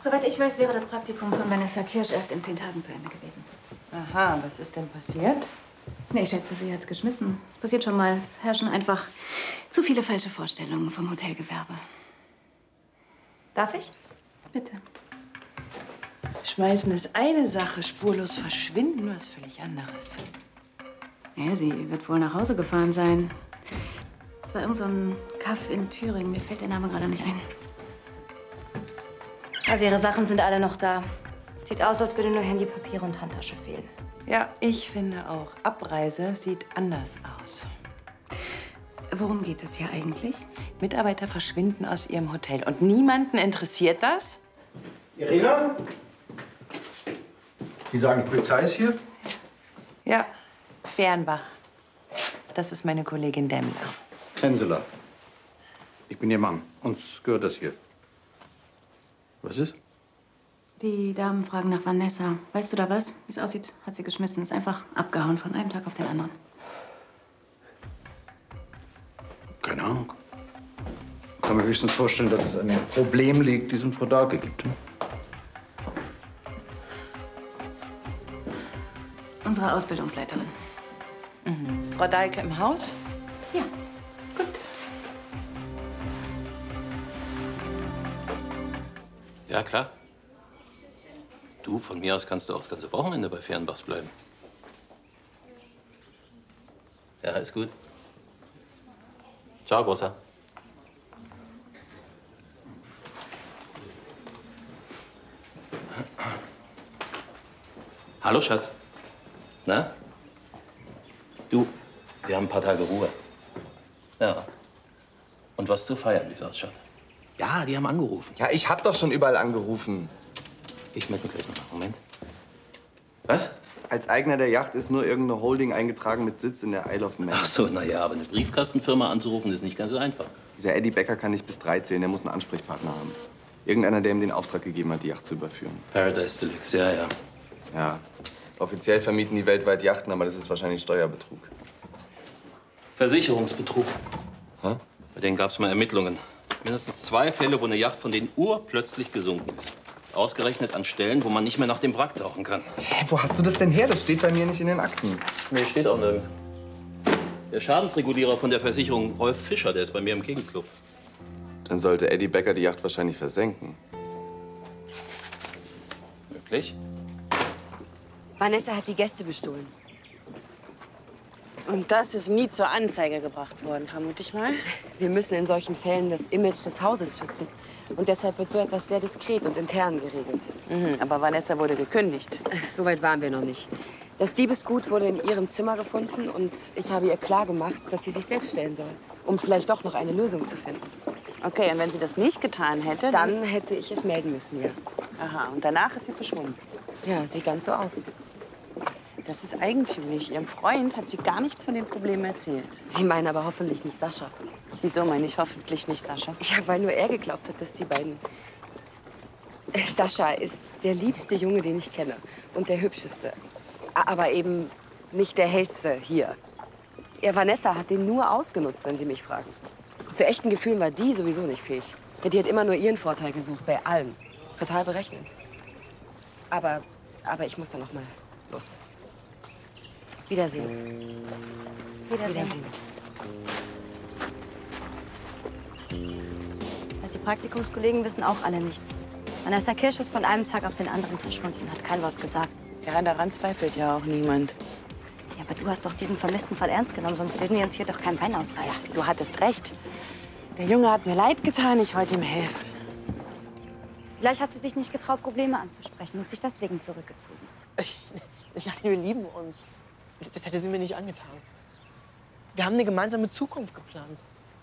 Soweit ich weiß, wäre das Praktikum von Vanessa Kirsch erst in 10 Tagen zu Ende gewesen. Aha, was ist denn passiert? Nee, ich schätze, sie hat geschmissen. Es passiert schon mal. Es herrschen einfach zu viele falsche Vorstellungen vom Hotelgewerbe. Darf ich? Bitte. Schmeißen ist eine Sache, spurlos verschwinden was völlig anderes. Ja, sie wird wohl nach Hause gefahren sein. Es war irgend so ein Kaff in Thüringen. Mir fällt der Name gerade nicht ein. Also ihre Sachen sind alle noch da. Sieht aus, als würde nur Handy, Papiere und Handtasche fehlen. Ja, ich finde auch. Abreise sieht anders aus. Worum geht es hier eigentlich? Mitarbeiter verschwinden aus ihrem Hotel. Und niemanden interessiert das? Irina? Die sagen, die Polizei ist hier? Ja, Fernbach. Das ist meine Kollegin Demmler. Henseler. Ich bin Ihr Mann. Uns gehört das hier. Was ist? Die Damen fragen nach Vanessa. Weißt du da was? Wie es aussieht, hat sie geschmissen. Ist einfach abgehauen von einem Tag auf den anderen. Keine Ahnung. Ich kann mir höchstens vorstellen, dass es an dem Problem liegt, die es Frau Dahlke gibt. Unsere Ausbildungsleiterin. Mhm. Frau Dahlke im Haus? Ja. Gut. Ja, klar. Du, von mir aus kannst du auch das ganze Wochenende bei Fernbachs bleiben. Ja, ist gut. Ciao, Großer. Hallo, Schatz. Na? Du, wir haben ein paar Tage Ruhe. Ja. Und was zu feiern, wie es ausschaut. Ja, die haben angerufen. Ja, ich hab doch schon überall angerufen. Ich melde mich gleich noch mal. Moment. Was? Als Eigner der Yacht ist nur irgendeine Holding eingetragen mit Sitz in der Isle of Man. Ach so, na ja, aber eine Briefkastenfirma anzurufen ist nicht ganz einfach. Dieser Eddie Becker kann nicht bis 3 zählen, der muss einen Ansprechpartner haben. Irgendeiner, der ihm den Auftrag gegeben hat, die Yacht zu überführen. Paradise Deluxe, ja, ja. Ja, offiziell vermieten die weltweit Yachten, aber das ist wahrscheinlich Steuerbetrug. Versicherungsbetrug. Hä? Bei denen gab es mal Ermittlungen. Mindestens 2 Fälle, wo eine Yacht von denen urplötzlich gesunken ist. Ausgerechnet an Stellen, wo man nicht mehr nach dem Wrack tauchen kann. Hä, wo hast du das denn her? Das steht bei mir nicht in den Akten. Nee, steht auch nirgends. Der Schadensregulierer von der Versicherung, Rolf Fischer, der ist bei mir im Kegelclub. Dann sollte Eddie Becker die Yacht wahrscheinlich versenken. Wirklich? Vanessa hat die Gäste bestohlen. Und das ist nie zur Anzeige gebracht worden, vermute ich mal. Wir müssen in solchen Fällen das Image des Hauses schützen. Und deshalb wird so etwas sehr diskret und intern geregelt. Mhm, aber Vanessa wurde gekündigt. So weit waren wir noch nicht. Das Diebesgut wurde in ihrem Zimmer gefunden und ich habe ihr klargemacht, dass sie sich selbst stellen soll, um vielleicht doch noch eine Lösung zu finden. Okay, und wenn sie das nicht getan hätte, Dann hätte ich es melden müssen, ja. Aha, und danach ist sie verschwunden. Ja, sieht ganz so aus. Das ist eigentümlich. Ihrem Freund hat sie gar nichts von den Problemen erzählt. Sie meinen aber hoffentlich nicht Sascha. Wieso meine ich hoffentlich nicht Sascha? Ja, weil nur er geglaubt hat, dass die beiden... Sascha ist der liebste Junge, den ich kenne. Und der hübscheste. Aber eben nicht der hellste hier. Ja, Vanessa hat den nur ausgenutzt, wenn Sie mich fragen. Zu echten Gefühlen war die sowieso nicht fähig. Ja, die hat immer nur ihren Vorteil gesucht, bei allem. Total berechnend. Aber ich muss da noch mal los. Wiedersehen. Wiedersehen. Die Praktikumskollegen wissen auch alle nichts. Vanessa Kirsch ist von einem Tag auf den anderen verschwunden, hat kein Wort gesagt. Ja, daran zweifelt ja auch niemand. Ja, aber du hast doch diesen vermissten Fall ernst genommen, sonst würden wir uns hier doch kein Bein ausreißen. Ja, du hattest recht. Der Junge hat mir leid getan, ich wollte ihm helfen. Vielleicht hat sie sich nicht getraut, Probleme anzusprechen und sich deswegen zurückgezogen. Ja, wir lieben uns. Das hätte sie mir nicht angetan. Wir haben eine gemeinsame Zukunft geplant.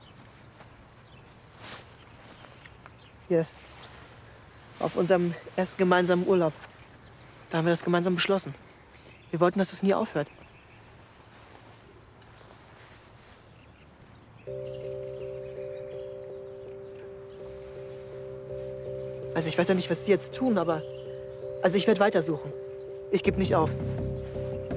Hier ist auf unserem ersten gemeinsamen Urlaub. Da haben wir das gemeinsam beschlossen. Wir wollten, dass es nie aufhört. Also ich weiß ja nicht, was Sie jetzt tun, aber... Also ich werde weitersuchen. Ich gebe nicht auf.